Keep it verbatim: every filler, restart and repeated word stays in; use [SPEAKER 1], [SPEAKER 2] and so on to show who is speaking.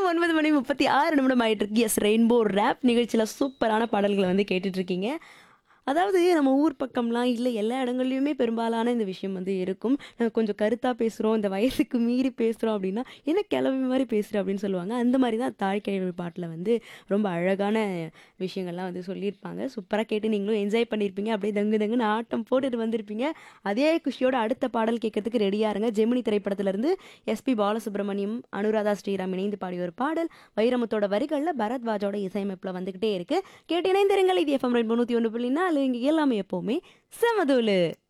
[SPEAKER 1] நேரம் ஒன்பது மணி முப்பத்தி ஆறு நிமிடம் ஆயிட்டு இருக்கு. எஸ் ரெயின்போ ரேப் நிகழ்ச்சியில் சூப்பரான பாடல்களை வந்து கேட்டுட்டு இருக்கீங்க. அதாவது நம்ம ஊர் பக்கம்லாம் இல்லை எல்லா இடங்கள்லையுமே பெரும்பாலான இந்த விஷயம் வந்து இருக்கும். நம்ம கொஞ்சம் கருத்தாக பேசுகிறோம், இந்த வயசுக்கு மீறி பேசுகிறோம் அப்படின்னா என்ன கிளவி மாதிரி பேசுகிற அப்படின்னு சொல்லுவாங்க. அந்த மாதிரி தான் தாய்க்கிழவி பாட்டில் வந்து ரொம்ப அழகான விஷயங்கள்லாம் வந்து சொல்லியிருப்பாங்க. சூப்பராக கேட்டு நீங்களும் என்ஜாய் பண்ணியிருப்பீங்க. அப்படியே தங்கு தங்குன்னு ஆட்டம் போட்டுட்டு வந்திருப்பீங்க. அதே குஷியோட அடுத்த பாடல் கேட்கறதுக்கு ரெடியாக இருங்க. ஜெமினி திரைப்படத்திலிருந்து எஸ்பி பாலசுப்ரமணியம், அனுராதா ஸ்ரீராம் இணைந்து பாடிய ஒரு பாடல். வைரமுத்தோட வரிகளில் பரத்வாஜோட இசையமைப்பில் வந்துக்கிட்டே இருக்கு. கேட்டு இணைந்திருங்கள். இது எஃப்எம் ரெண்டு தொண்ணூற்றி ஒன்று புள்ளி நாலு. இங்கே எல்லாமே எப்போவுமே செமதூளு.